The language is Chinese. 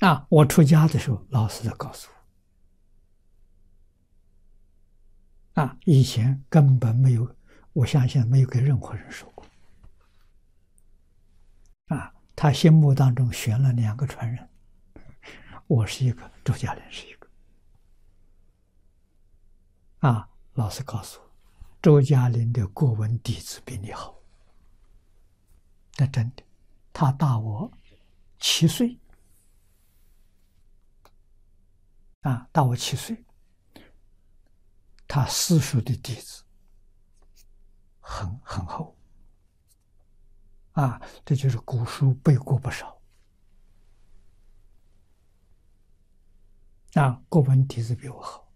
我出家的时候，老师在告诉我，以前根本没有，我相信没有给任何人说过。他心目当中选了2个传人，我是一个，周嘉林是一个。老师告诉我，周嘉林的过文底子比你好。那真的，他大我7岁，大我7岁，他私塾的底子很厚，这就是古书背过不少，过文底子比我好。